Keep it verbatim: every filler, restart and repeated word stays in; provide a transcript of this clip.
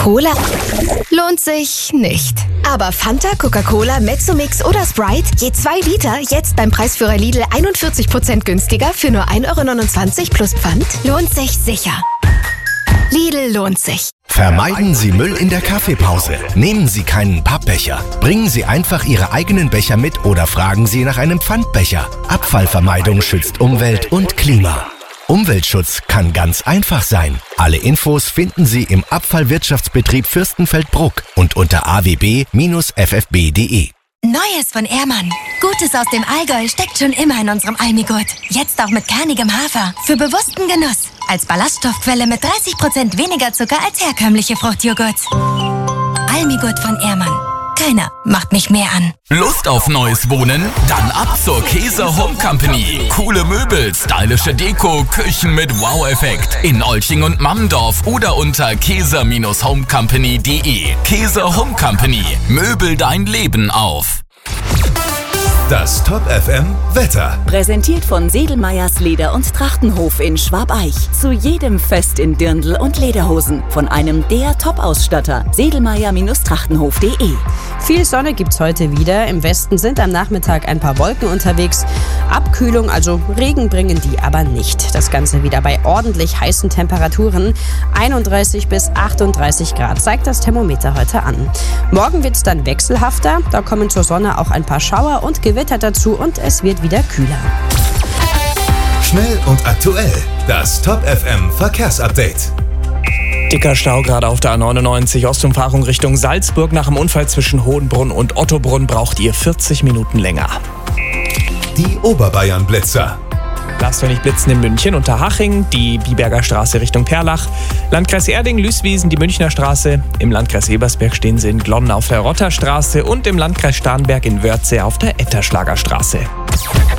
Cola? Lohnt sich nicht. Aber Fanta, Coca-Cola, Mezzomix oder Sprite, je zwei Liter, jetzt beim Preisführer Lidl einundvierzig Prozent günstiger für nur ein Euro neunundzwanzig plus Pfand, lohnt sich sicher. Lidl lohnt sich. Vermeiden Sie Müll in der Kaffeepause. Nehmen Sie keinen Pappbecher. Bringen Sie einfach Ihre eigenen Becher mit oder fragen Sie nach einem Pfandbecher. Abfallvermeidung schützt Umwelt und Klima. Umweltschutz kann ganz einfach sein. Alle Infos finden Sie im Abfallwirtschaftsbetrieb Fürstenfeldbruck und unter a w b Bindestrich f f b punkt d e. Neues von Ehrmann. Gutes aus dem Allgäu steckt schon immer in unserem Almigurt. Jetzt auch mit kernigem Hafer. Für bewussten Genuss. Als Ballaststoffquelle mit dreißig Prozent weniger Zucker als herkömmliche Fruchtjoghurts. Almigurt von Ehrmann. Keiner macht mich mehr an. Lust auf neues Wohnen? Dann ab zur Käser Home Company. Coole Möbel, stylische Deko, Küchen mit Wow-Effekt. In Olching und Mammendorf oder unter käser Bindestrich homecompany punkt d e. Käser Home Company. Möbel dein Leben auf. Das Top F M Wetter. Präsentiert von Sedelmeyers Leder- und Trachtenhof in Schwabeich. Zu jedem Fest in Dirndl und Lederhosen. Von einem der Top-Ausstatter. Sedelmeyer Bindestrich trachtenhof punkt d e. Viel Sonne gibt's heute wieder. Im Westen sind am Nachmittag ein paar Wolken unterwegs. Abkühlung, also Regen bringen die aber nicht. Das Ganze wieder bei ordentlich heißen Temperaturen. einunddreißig bis achtunddreißig Grad zeigt das Thermometer heute an. Morgen wird's dann wechselhafter. Da kommen zur Sonne auch ein paar Schauer und Gewitter dazu und es wird wieder kühler. Schnell und aktuell. Das Top F M Verkehrsupdate. Dicker Stau gerade auf der A neunundneunzig, Ostumfahrung Richtung Salzburg. Nach dem Unfall zwischen Hohenbrunn und Ottobrunn braucht ihr vierzig Minuten länger. Die Oberbayern-Blitzer. Lasst euch nicht blitzen in München, Unterhaching, die Biberger Straße Richtung Perlach, Landkreis Erding, Lüßwiesen, die Münchner Straße, im Landkreis Ebersberg stehen sie in Glonn auf der Rotterstraße und im Landkreis Starnberg in Wörthsee auf der Etterschlager Straße.